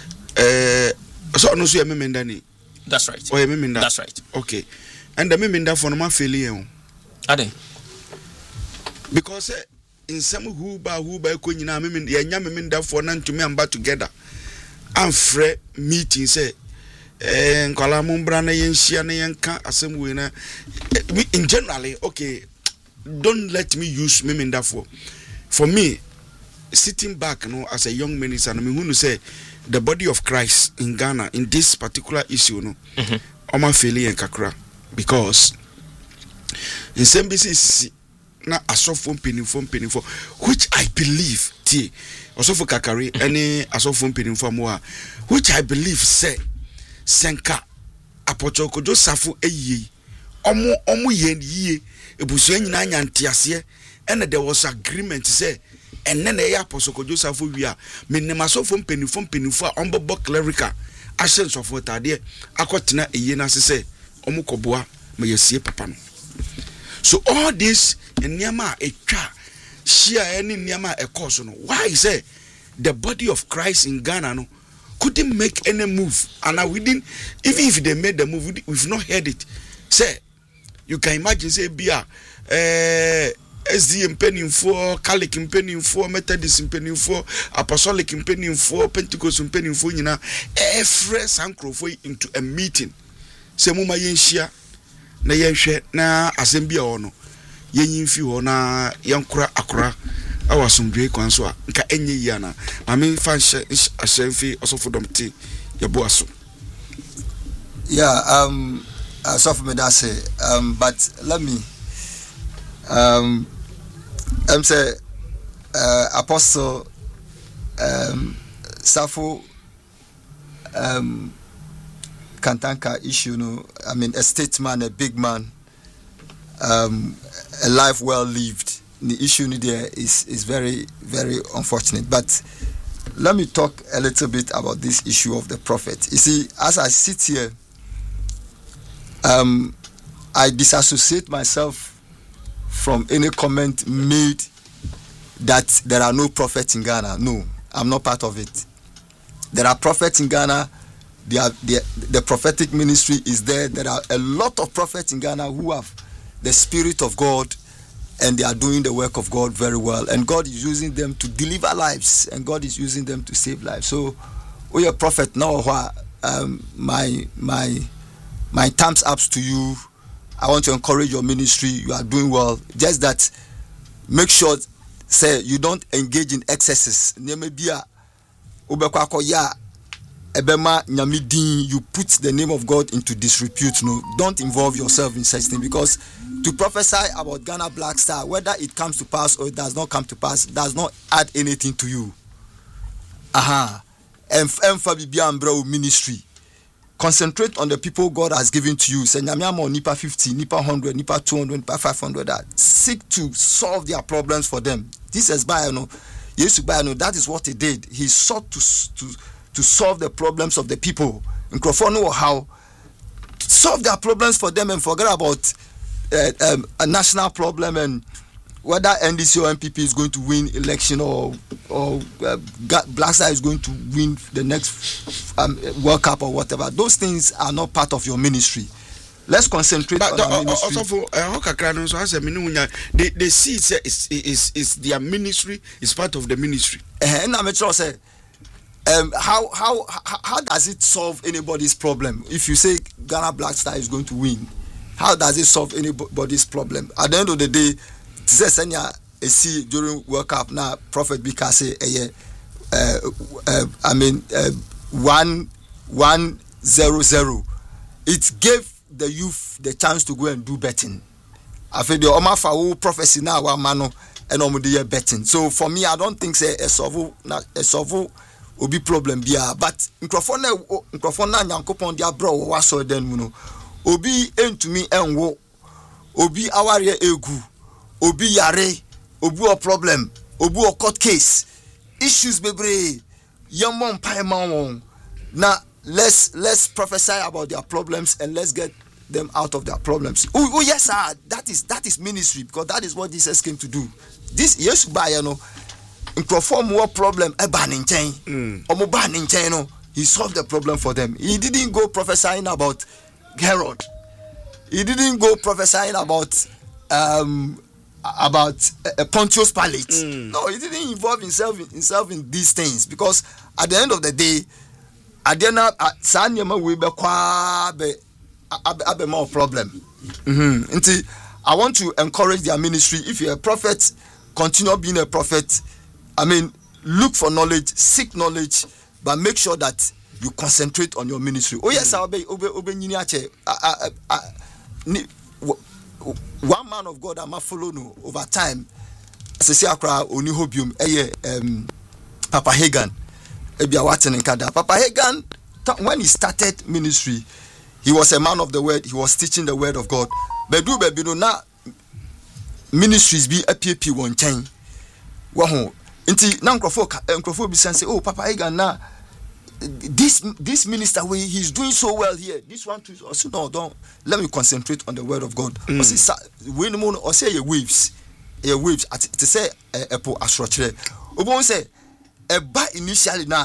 Speaker 2: so no so yemenda ni.
Speaker 4: That's right.
Speaker 2: Oh yemenda.
Speaker 4: That's right.
Speaker 2: Okay. And the memenda for no ma failure.
Speaker 4: Ade.
Speaker 2: Because in some who ba ko nyina memenda ya nya memenda for na ntumi amba together. Amfre meeting say nkwala mumbra na yenhia na yenka asem we na in generally okay, don't let me use memenda for me sitting back as a young minister me who say the body of Christ in Ghana in this particular issue oma feli en kakra because in some business na asofo penifo which I believe asofo kakari any asofo penifo mo which I believe say senka Apostle Kojo Safo eyi omo ye ebusu nyina nyantiase and there was agreement say and then the Apostle Kojo Safo wi a menemasofo penifo ombo clerical actions of what are there akotena eyi na say omo koboa me yesie papa no. So all this nyama etwa share any nyama ekoso no why say the body of Christ in Ghana no couldn't make any move and we didn't even if they made the move we've not heard it. Say you can imagine say bia SDM penning for Catholic penning for Methodist penning for Apostolic penning for Pentecost penning for nyina every sancro into a meeting say muma yenhia na yenhwe na asembia ono yenyimfi ho na yankura akura awasomdwe kwanso a nka enye yana mame fa asemfi osofo domti yabo aso.
Speaker 1: Yeah, so me that say but let me say Apostle Safo Kantanka issue no, I mean a statesman, a big man, a life well lived. The issue there is very, very unfortunate. But let me talk a little bit about this issue of the prophet. You see, as I sit here, I disassociate myself from any comment made that there are no prophets in Ghana. No, I'm not part of it. There are prophets in Ghana. The prophetic ministry is there. There are a lot of prophets in Ghana who have the Spirit of God and they are doing the work of God very well. And God is using them to deliver lives and God is using them to save lives. So, we are prophet now. My thumbs up to you. I want to encourage your ministry. You are doing well. Just that, make sure, say, you don't engage in excesses. You put the name of God into disrepute. No, don't involve yourself in such things because to prophesy about Ghana Black Star, whether it comes to pass or it does not come to pass, does not add anything to you. Ministry. Concentrate on the people God has given to you. Say nipa 50, nipa 100, nipa 200, nipa 500. Seek to solve their problems for them. This is that is what he did. He sought to solve the problems of the people. In Crawford, how solve their problems for them and forget about a national problem and whether NDC or MPP is going to win election or Black Star is going to win the next World Cup or whatever. Those things are not part of your ministry. Let's concentrate on our ministry.
Speaker 2: Also for they see it's their ministry, it's part of the ministry.
Speaker 1: And I'm sure say, how does it solve anybody's problem? If you say Ghana Black Star is going to win, how does it solve anybody's problem? At the end of the day, see during World Cup now, Prophet Bika say 1-1-0-0. It gave the youth the chance to go and do betting. I feel the Omafawu prophecy now one mano and omudiye betting. So for me, I don't think say a solve will be problem bia. But microphone na nyankopon dia bro wa so den mu no. Obi entumi enwo. Obi aware egu. Obi yare. Obi o problem. Obi o court case. Issues bebre. Yamon paimon. Na let's prophesy about their problems and let's get them out of their problems. Oh yes, sir. That is ministry, because that is what Jesus came to do. This yes by perform more problem he solved the problem for them. He didn't go prophesying about Herod. He didn't go prophesying about Pontius Pilate. No, he didn't involve himself in these things, because at the end of the day, more problem. I want to encourage their ministry. If you're a prophet, continue being a prophet. I mean, look for knowledge, seek knowledge, but make sure that you concentrate on your ministry. Oh yes, one man of God I'm follow no over time. Papa Hagan. Papa Hagan, when he started ministry, he was a man of the word. He was teaching the word of God. But do now ministries be a PP one chain. Waho. Inti na nkrofo be say, oh Papa Hagan na this minister way he's doing so well here. This one too. Also no, don't let me concentrate on the word of God. Or say your waves. Your waves at to say epo asrochre. Obo say initially now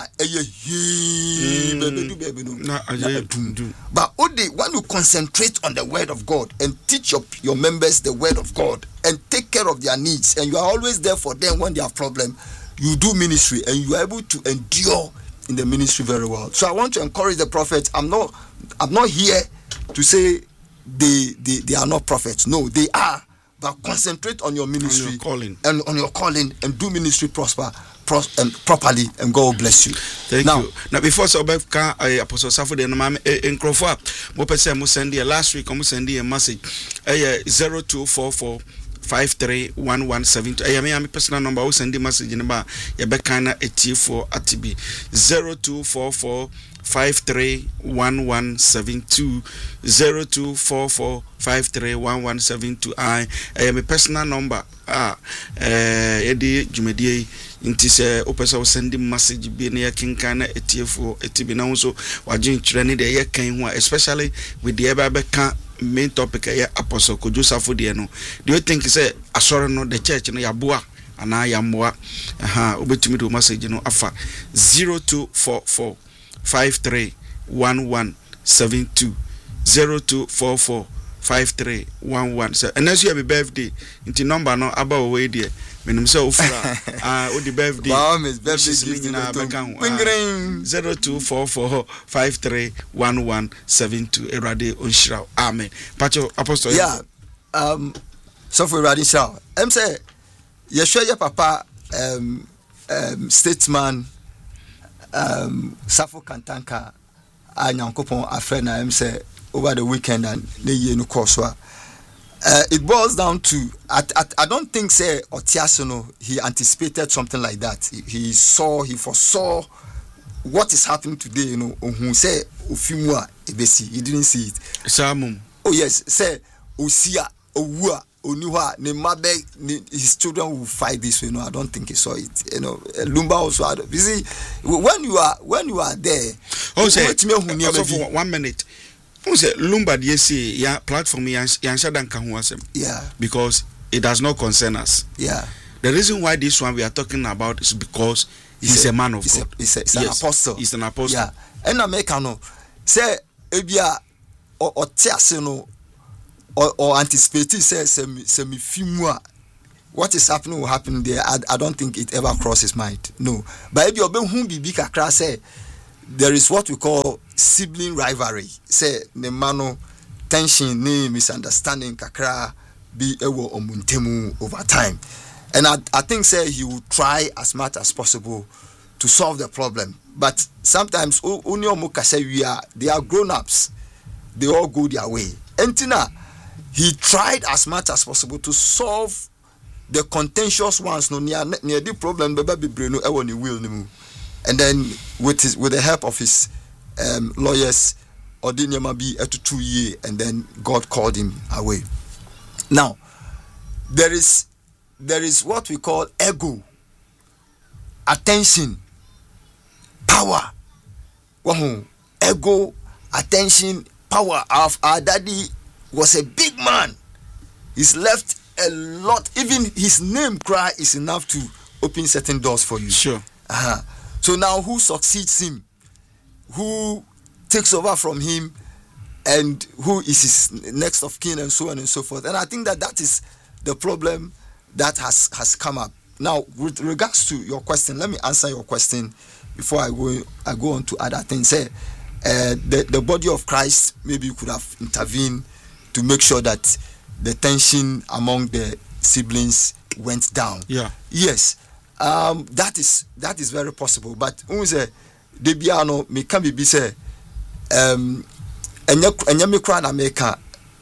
Speaker 1: but when you concentrate on the word of God and teach your members the word of God and take care of their needs, and you are always there for them when they have problem, you do ministry and you are able to endure in the ministry very well. So I want to encourage the prophets. I'm not here to say they are not prophets. No, they are. But concentrate on your ministry, on your calling, and do ministry properly, and God will bless you.
Speaker 2: Thank you. Now before so Apostle Safo de Mama in Crawford, mo pese mo send last week mo send a message 0244 531172. I am personal number. I send the message in about Yabekana etifo atibi 0244 531172 0244 531172. I am a personal number. Edi Jumedie inti se opesa wo send message bi na yakinkana etiefo etibi na so wagin training de yakan ho, especially with the Ebabeka main topic Apostle Kojo Safo de no. Do you think say asore no the church no yaboa ana yamboa obetumi do message no afa 0244 531172 0244 5311. So and as you have a birthday into number no about way there menim say ofra o the birthday
Speaker 1: is birthday
Speaker 2: na beka 0244 531172 erade onshira. Amen. Pacho Apostle.
Speaker 1: Yeah. So for erade shall say you share your papa statesman Safo Kantanka Anyankopon afrena say over the weekend and the year no course. It boils down to I don't think say Otiasono he anticipated something like that. He foresaw what is happening today, who say Ofimwa Ebesi, he didn't see it.
Speaker 2: Samum.
Speaker 1: Oh yes, say Osia Owa Oniwa Nemabe his children will fight this way. I don't think he saw it. Lumba also had, you see when you are there.
Speaker 2: Oh say for 1 minute. Lumba say ya platform yan shadan kan ho asem.
Speaker 1: Yeah.
Speaker 2: Because it does not concern us.
Speaker 1: Yeah.
Speaker 2: The reason why this one we are talking about is because he's a man of God.
Speaker 1: He's an apostle.
Speaker 2: He's an apostle.
Speaker 1: Yeah. And America no say ebia or tiase no or anticipate say me fimu what is happening will happen there. I don't think it ever crosses his mind. No. But if you be whom bibi kakra say there is what we call sibling rivalry. Say the mano tension, ni misunderstanding kakra be ewo omuntemu over time. And I think say he will try as much as possible to solve the problem. But sometimes they are grown-ups. They all go their way. And Tina, he tried as much as possible to solve the contentious ones no near the problem and then with the help of his lawyers Odinema be to 2 years, and then God called him away. Now there is what we call ego, attention, power. Ego, attention, power. Our daddy was a big man. He's left a lot. Even his name cry is enough to open certain doors for you.
Speaker 2: Sure.
Speaker 1: So now who succeeds him? Who takes over from him? And who is his next of kin, and so on and so forth. And I think that is the problem that has come up. Now, with regards to your question, let me answer your question before I go on to other things. Say, the body of Christ, maybe you could have intervened to make sure that the tension among the siblings went down.
Speaker 2: Yeah.
Speaker 1: Yes. That is very possible. But unse debiano me can be say enya me kra na America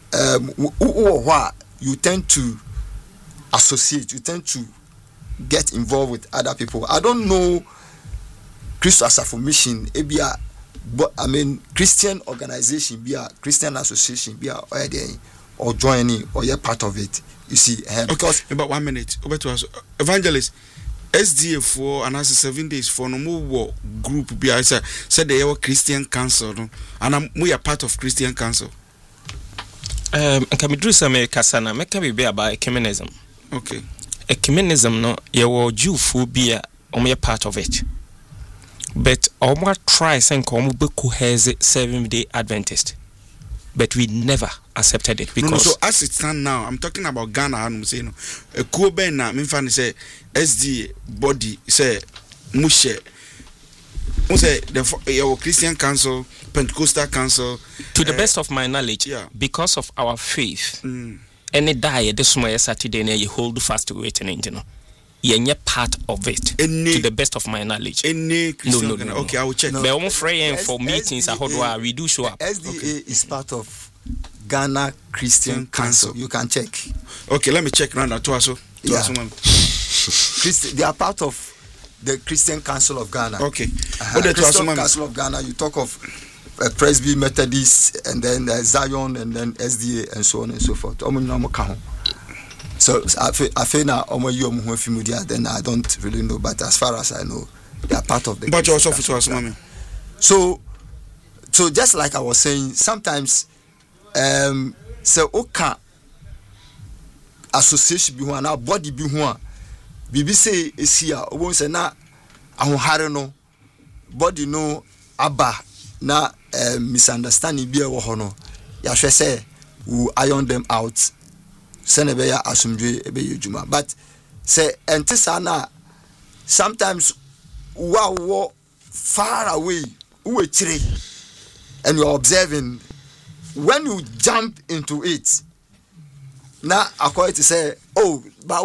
Speaker 1: you tend to associate, you tend to get involved with other people. I don't know Christ as a formation ebia, but I mean Christian organization be a Christian association be a or joining or you're part of it. You see,
Speaker 2: because about 1 minute over to us evangelist SDA for and as 7 days for no more group be I said they are Christian Council no? And we are part of Christian Council.
Speaker 4: Can we do some kasana make be about ecumenism.
Speaker 2: Okay.
Speaker 4: Ecumenism no you were Jew be a part of it. But our try and come be has 7-day Adventist. But we never accepted it because
Speaker 2: no, so as it stands now, I'm talking about Ghana. I'm saying a Kobe na me fan say SD body say mushe. Say the Christian Council, Pentecostal Council.
Speaker 4: To the best of my knowledge,
Speaker 2: yeah.
Speaker 4: Because of our faith, any day this morning Saturday, you hold fast to it, and you know. You're part of it. To the best of my knowledge. No.
Speaker 2: Okay, I will check.
Speaker 4: But I'm afraid for meetings, we do show up.
Speaker 1: SDA is part of Ghana Christian Council. You can check.
Speaker 2: Okay, let me check now.
Speaker 1: They are part of the Christian Council of Ghana.
Speaker 2: Okay.
Speaker 1: Christian Council of Ghana. You talk of Presby, Methodist, and then Zion, and then SDA, and so on and so forth. So I feel now then I don't really know, but as far as I know, they are part of the.
Speaker 2: But you also for
Speaker 1: so just like I was saying, sometimes so okay association be one, body be one. Bibi say is here. Won't say na ahunhare no body no aba na misunderstanding be a no. Ya say we iron them out. Senebeya asumdwe ebe juma, but say entisana sometimes wow far away and you're observing when you jump into it. Now according to say, oh, but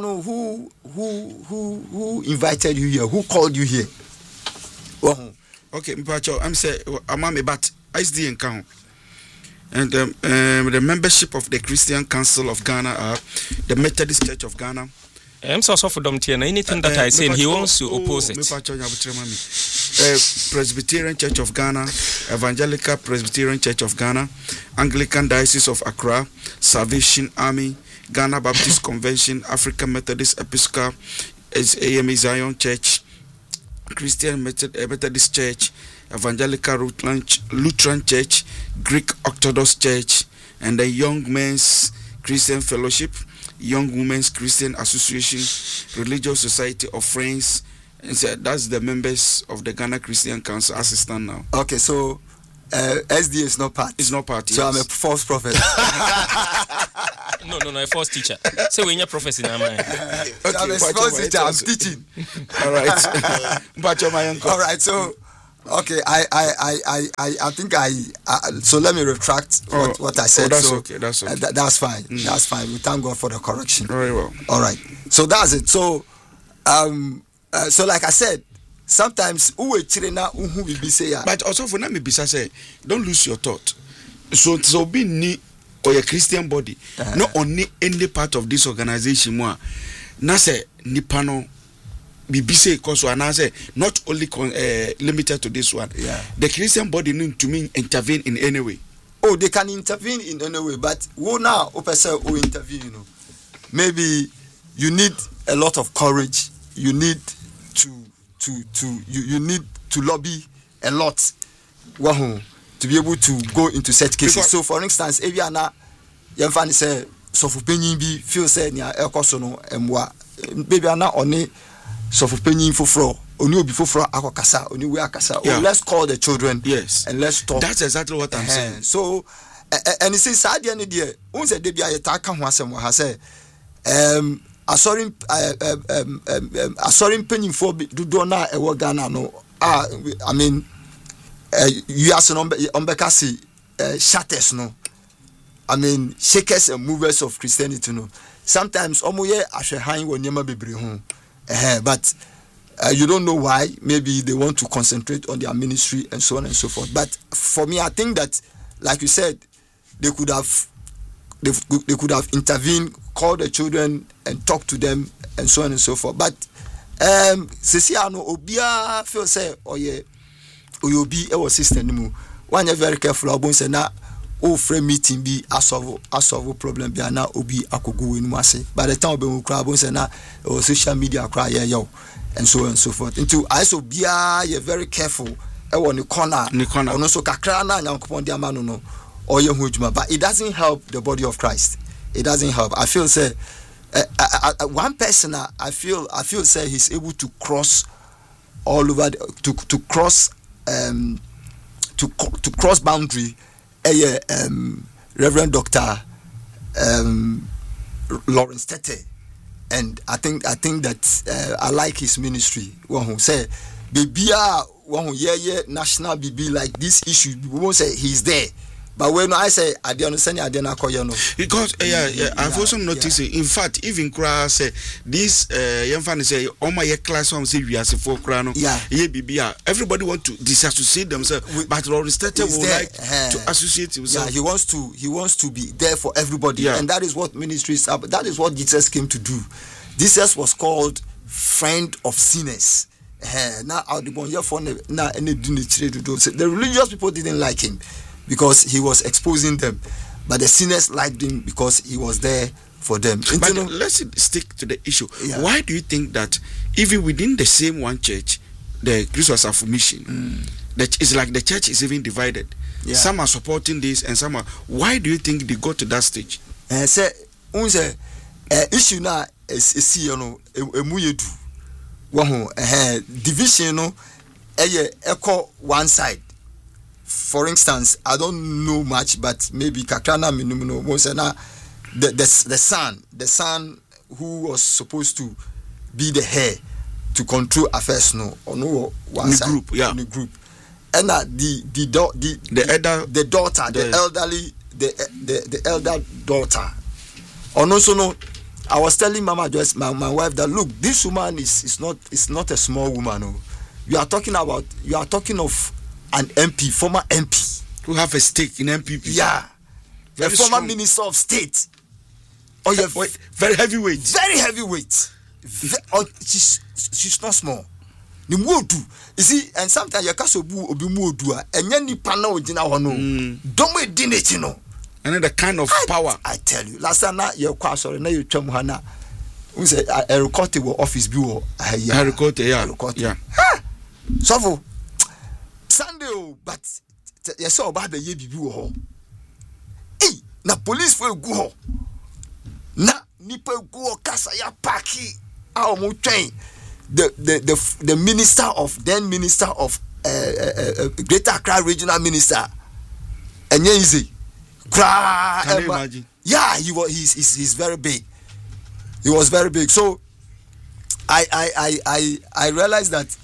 Speaker 1: who invited you here? Who called you here?
Speaker 2: Okay, I'm say I'm but ISD and count. And the membership of the Christian Council of Ghana are the Methodist Church of Ghana.
Speaker 4: I'm so for them anything that I say he wants to oppose it.
Speaker 2: Presbyterian Church of Ghana, Evangelical Presbyterian Church of Ghana, Anglican Diocese of Accra, Salvation Army, Ghana Baptist Convention, African Methodist Episcopal, AME Zion Church, Christian Methodist Church, Evangelical Lutheran Church, Greek Orthodox Church, and the Young Men's Christian Fellowship, Young Women's Christian Association, Religious Society of Friends, and so that's the members of the Ghana Christian Council as it stand now.
Speaker 1: Okay, so SD is not part.
Speaker 2: It's not part.
Speaker 1: So
Speaker 2: yes.
Speaker 1: I'm a false prophet.
Speaker 4: No, a false teacher. So when you're prophecy now, man.
Speaker 1: So I'm a false teacher. I'm teaching.
Speaker 2: All right. But you're my uncle.
Speaker 1: All right. So, okay. I think so let me retract what I said.
Speaker 2: That's
Speaker 1: so,
Speaker 2: okay. That's okay.
Speaker 1: That's fine. That's fine. We thank God for the correction.
Speaker 2: Very well.
Speaker 1: All right. So that's it. So, so like I said, sometimes who will be say.
Speaker 2: But also for me, say, don't lose your thought. So be ni or a Christian body, not only any part of this organization. Moi, na say nipano. BBC because I say not only limited to this one.
Speaker 1: Yeah.
Speaker 2: The Christian body need to intervene in any way.
Speaker 1: Oh, they can intervene in any way, but who now who intervene? You know, maybe you need a lot of courage. You need you need to lobby a lot. Wahoo, to be able to go into such cases.
Speaker 2: Because,
Speaker 1: so, for instance, if you are not, you find say so for penny be feel say near Elcosono and baby are not only. So for penny for floor, only be for floor akokasa, only we akasa.
Speaker 2: Yeah.
Speaker 1: Let's call the children.
Speaker 2: Yes.
Speaker 1: And let's talk.
Speaker 2: That's exactly what I'm saying.
Speaker 1: So and it says sad any day. Once a debia yetaka ho asem ha say asorin penny for do na e wo Ghana no. I mean you are so ombekasi shatters no. I mean shakers and movers of Christianity no. Sometimes omoye ahwehan wo nyema bebre ho. But you don't know why. Maybe they want to concentrate on their ministry and so on and so forth. But for me, I think that, like you said, they could have intervened, called the children and talked to them and so on and so forth. But Sesiano Obia feel say Oyobi our sister nimu. One you're very careful about say na o frame meeting be asolve problem be na obi akogo enu ase. By the time we cry about say na social media cry yo and so on and so forth. Into I so bia you're very careful. E won the corner. Ono so kakra na nyankopon dia ma no or your hujuma, but it doesn't help the body of Christ. It doesn't help. I feel say one person I feel say he's able to cross all over to cross boundary. Reverend Dr. Lawrence Tete, and I think that I like his ministry. One who say bibia one who national bibi like this issue. We won't say he's there. But when I say I don't understand, I don't know.
Speaker 2: Because I've also noticed. In fact, even Kra say this young fan say, "Oh my class one say we are for Krano." Yeah, everybody want to disassociate themselves, but Lawrence Tete would like to associate himself.
Speaker 1: Yeah, he wants to be there for everybody, and that is what ministry is about. That is what Jesus came to do. Jesus was called friend of sinners. Now, the religious people didn't like him because he was exposing them, but the sinners liked him because he was there for them.
Speaker 2: But let's stick to the issue. Yeah. Why do you think that even within the same one church, the Christians affirmation, that is like the church is even divided? Yeah. Some are supporting this and some are. Why do you think they got to that stage?
Speaker 1: Say, issue now is you know division no echo one side. For instance, I don't know much, but maybe Kakrana Minumuno was the son who was supposed to be the heir to control affairs no or no one side
Speaker 2: group, yeah.
Speaker 1: In the group, and the daughter, the elder daughter, or no, so no. I was telling Mama Joyce, my wife, that look, this woman is not a small woman. No. You are talking of an MP, former MP
Speaker 2: who have a stake in MPP.
Speaker 1: Yeah, a former minister of state. Oh, yeah,
Speaker 2: very heavyweight.
Speaker 1: Very heavyweight. She's not small. The modu, you see, and sometimes you can't obi modu, and any panel ojina hono. Don't wait dinner, you know.
Speaker 2: And the kind of power.
Speaker 1: I tell you, last time you're quite sorry. Now you tell Hana. We say a record office bureau.
Speaker 2: I record, yeah.
Speaker 1: So for Sunday, but you saw about the year before. Hey, na police for go. Na nipa go kasa ya paki a omo twen the minister of Greater Accra Regional Minister enye easy cry.
Speaker 2: Can you imagine?
Speaker 1: Yeah, he's very big. He was very big. So I realized that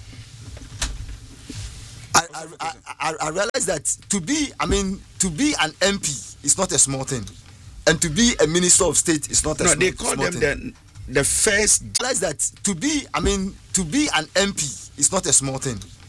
Speaker 1: I realized that to be an MP is not a small thing, and to be a minister of state is not a small thing.
Speaker 2: No, they call them the first.
Speaker 1: I realized that to be an MP is not a small thing,